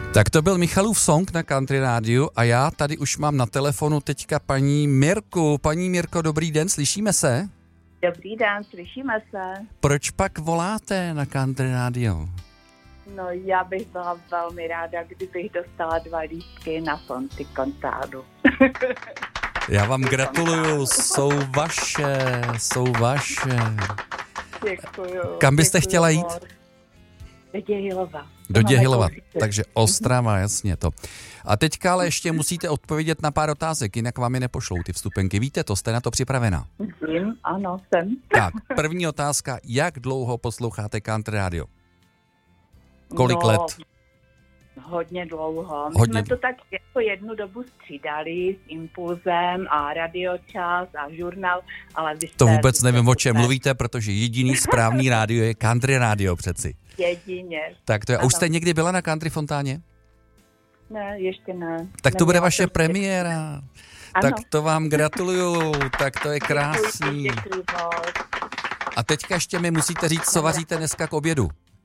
Tak to byl Michalův song na Country Rádiu a já tady už mám na telefonu teďka paní Mirku. Paní Mirko, dobrý den, slyšíme se? Dobrý den, slyšíme se. Proč pak voláte na Country Radio? No, já bych byla velmi ráda, kdybych dostala 2 lístky na Fonty kontádu. Já vám gratuluju, jsou vaše. Děkuju. Kam byste chtěla jít? Do Děhilova. Do Děhilova, takže Ostrava, jasně to. A teďka ale ještě musíte odpovědět na pár otázek, jinak vám je nepošlou ty vstupenky. Víte to, jste na to připravená? Vím, ano, jsem. Tak, první otázka, jak dlouho posloucháte Country Radio? Kolik let? Hodně dlouho. My jsme to tak jako jednu dobu střídali s Impulzem a Radiočas a žurnál, ale vy jste... To vůbec nevím, o čem mluvíte, protože jediný správný rádio je Country Radio přeci. Jedině. Tak to je. A už jste někdy byla na Country Fontáně? Ne, ještě ne. Tak to bude vaše premiéra. Tak to vám gratuluju, tak to je krásný. Děkuji. A teďka ještě mi musíte říct, co vaříte dneska k obědu.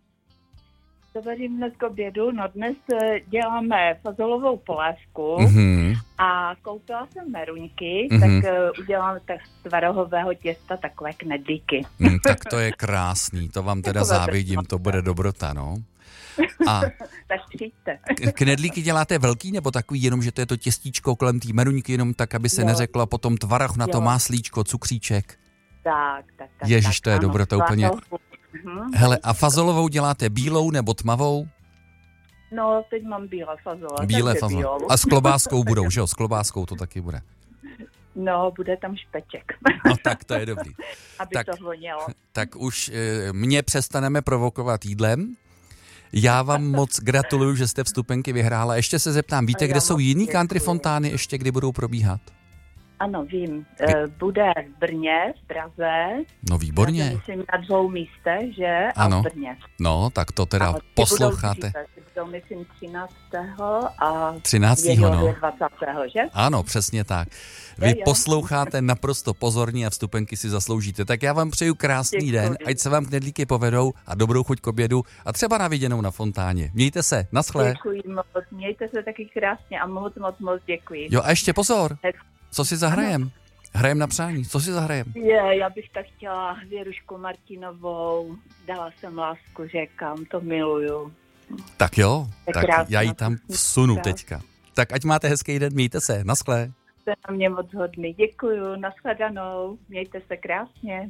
Co vařím dnes k obědu? No dnes děláme fazolovou polévku a koupila jsem meruňky, tak udělám tak z tvarohového těsta takové knedlíky. Tak to je krásný, to vám teda závidím, to bude dobrota, no. A tak přijďte. Knedlíky děláte velký nebo takový, jenom že to je to těstíčko kolem té meruňky, jenom tak, aby se neřeklo potom tvarach na to máslíčko, cukříček? Tak. Ježiš, to je dobrota úplně. Hele, a fazolovou děláte bílou nebo tmavou? No, teď mám bílé fazole. Bílé fazole. A s klobáskou budou, že jo? S klobáskou to taky bude. No, bude tam špeček. No tak to je dobrý. Aby tak, to vonělo. Tak už mě přestaneme provokovat jídlem. Já vám moc gratuluju, že jste vstupenky vyhrála. Ještě se zeptám, víte, kde jsou jiný country fontány, ještě kdy budou probíhat? Ano, vím. Bude v Brně, v Praze. No výborně. Myslím na 2 místech, že? Ano. A v Brně. No, tak to teda posloucháte. Budou, myslím, 13. a 13. no. 20. že? Ano, přesně tak. Vy posloucháte naprosto pozorně a vstupenky si zasloužíte. Tak já vám přeju krásný den, ať se vám knedlíky povedou a dobrou chuť k obědu a třeba na viděnou na fontáně. Mějte se, naschle. Děkuji moc, mějte se taky krásně a moc děkuji. Jo a ještě pozor. Co si zahrajem? Hrajem na přání. Co si zahrajem? Já bych tak chtěla Věrušku Martinovou. Dala jsem lásku řekám, to miluju. Tak jo, tak já ji tam vsunu teďka. Tak ať máte hezký den, mějte se, naschle. Jste na mě moc hodný, děkuju, nashledanou, mějte se krásně.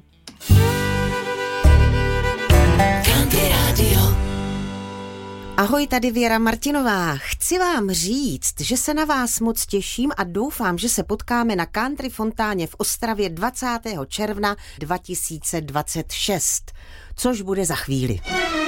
Country Radio. Ahoj, tady Věra Martinová. Chci vám říct, že se na vás moc těším a doufám, že se potkáme na Country Fontáně v Ostravě 20. června 2026, což bude za chvíli.